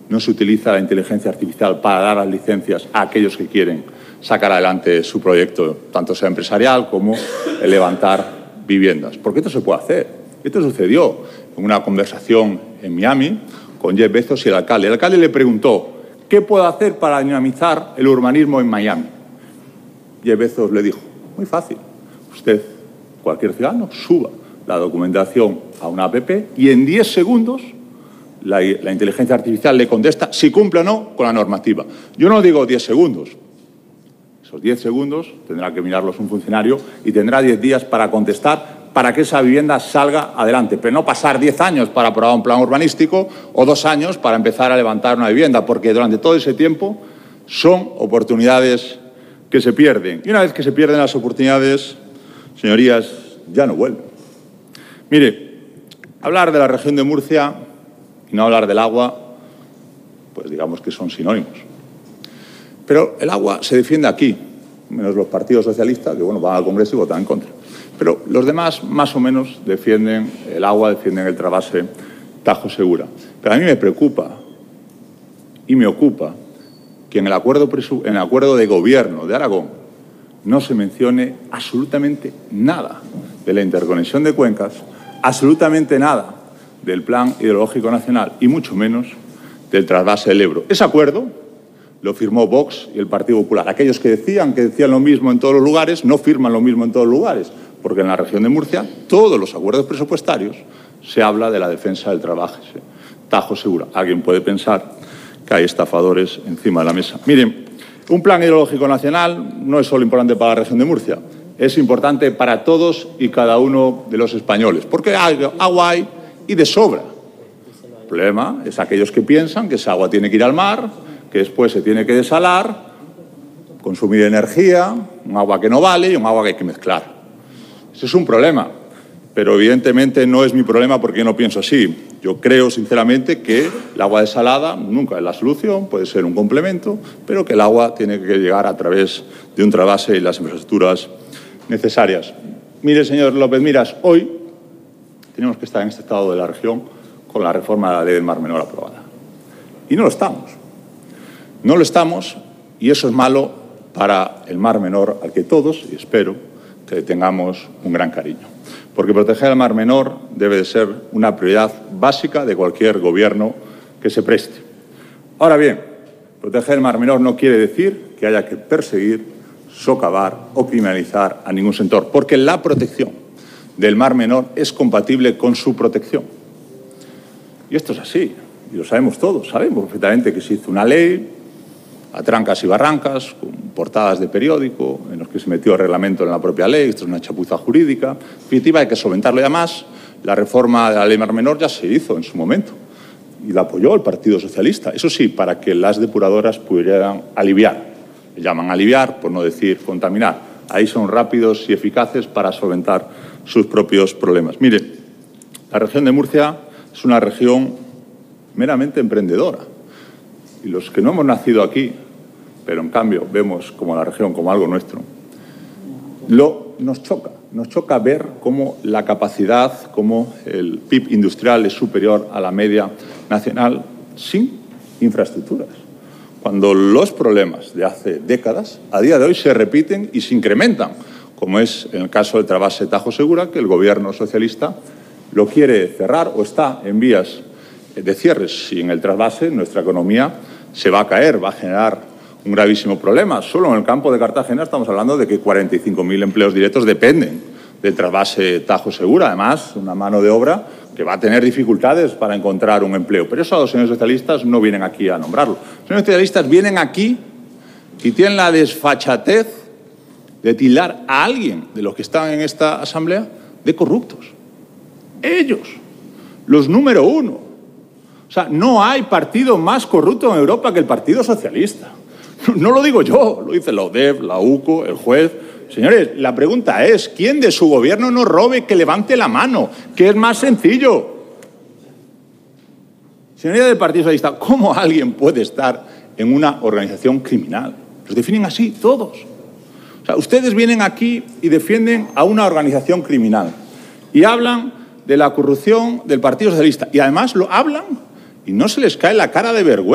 no se utiliza la inteligencia artificial para dar las licencias a aquellos que quieren sacar adelante su proyecto, tanto sea empresarial como el levantar viviendas. Porque esto se puede hacer. Esto sucedió en una conversación en Miami con Jeff Bezos y el alcalde. El alcalde le preguntó, ¿qué puedo hacer para dinamizar el urbanismo en Miami? Jeff Bezos le dijo, muy fácil. Usted, cualquier ciudadano, suba la documentación a una app y en 10 segundos la inteligencia artificial le contesta si cumple o no con la normativa. Yo no digo 10 segundos. Esos 10 segundos tendrá que mirarlos un funcionario y tendrá 10 días para contestar para que esa vivienda salga adelante. Pero no pasar 10 años para aprobar un plan urbanístico o 2 años para empezar a levantar una vivienda, porque durante todo ese tiempo son oportunidades que se pierden. Y una vez que se pierden las oportunidades, señorías, ya no vuelven. Mire, hablar de la región de Murcia y no hablar del agua, pues digamos que son sinónimos. Pero el agua se defiende aquí, menos los partidos socialistas, que bueno, van al Congreso y votan en contra. Pero los demás, más o menos, defienden el agua, defienden el trasvase Tajo Segura. Pero a mí me preocupa y me ocupa que en el acuerdo de gobierno de Aragón no se mencione absolutamente nada de la interconexión de cuencas, absolutamente nada del Plan Hidrológico Nacional y mucho menos del trasvase del Ebro. Ese acuerdo lo firmó Vox y el Partido Popular. Aquellos que decían lo mismo en todos los lugares no firman lo mismo en todos los lugares, porque en la región de Murcia todos los acuerdos presupuestarios se habla de la defensa del trasvase Tajo Segura. Alguien puede pensar que hay estafadores encima de la mesa. Miren, un plan hidrológico nacional no es solo importante para la región de Murcia, es importante para todos y cada uno de los españoles, porque agua hay y de sobra. El problema es aquellos que piensan que esa agua tiene que ir al mar, que después se tiene que desalar, consumir energía, un agua que no vale y un agua que hay que mezclar. Ese es un problema, pero evidentemente no es mi problema porque yo no pienso así. Yo creo sinceramente que el agua desalada nunca es la solución, puede ser un complemento, pero que el agua tiene que llegar a través de un trasvase y las infraestructuras necesarias. Mire, señor López Miras, hoy tenemos que estar en este estado de la región con la reforma de la Ley del Mar Menor aprobada. Y no lo estamos. No lo estamos y eso es malo para el Mar Menor al que todos, y espero, que tengamos un gran cariño. Porque proteger el Mar Menor debe de ser una prioridad básica de cualquier gobierno que se preste. Ahora bien, proteger el Mar Menor no quiere decir que haya que perseguir, socavar o criminalizar a ningún sector, porque la protección del Mar Menor es compatible con su protección. Y esto es así, y lo sabemos todos, sabemos perfectamente que se hizo una ley a trancas y barrancas, con portadas de periódico, en los que se metió el reglamento en la propia ley, esto es una chapuza jurídica. En definitiva, hay que solventarlo. Y además, la reforma de la Ley Mar Menor ya se hizo en su momento y la apoyó el Partido Socialista. Eso sí, para que las depuradoras pudieran aliviar. Le llaman aliviar, por no decir contaminar. Ahí son rápidos y eficaces para solventar sus propios problemas. Mire, la región de Murcia es una región meramente emprendedora. Y los que no hemos nacido aquí, pero en cambio vemos como la región como algo nuestro, nos choca ver cómo la capacidad, cómo el PIB industrial es superior a la media nacional sin infraestructuras. Cuando los problemas de hace décadas, a día de hoy, se repiten y se incrementan, como es en el caso del trasvase Tajo Segura, que el gobierno socialista lo quiere cerrar o está en vías de cierre. Si en el trasvase nuestra economía se va a caer, va a generar un gravísimo problema. Solo en el campo de Cartagena estamos hablando de que 45.000 empleos directos dependen del trasvase Tajo Segura. Además, una mano de obra que va a tener dificultades para encontrar un empleo. Pero eso los señores socialistas no vienen aquí a nombrarlo. Los señores socialistas vienen aquí y tienen la desfachatez de tildar a alguien de los que están en esta asamblea de corruptos. Ellos, los número uno. O sea, no hay partido más corrupto en Europa que el Partido Socialista. No lo digo yo, lo dice la ODEV, la UCO, el juez. Señores, la pregunta es, ¿quién de su gobierno no robe? Que levante la mano, que es más sencillo. Señoría del Partido Socialista, ¿cómo alguien puede estar en una organización criminal? Los definen así, todos. O sea, ustedes vienen aquí y defienden a una organización criminal y hablan de la corrupción del Partido Socialista y además lo hablan y no se les cae la cara de vergüenza.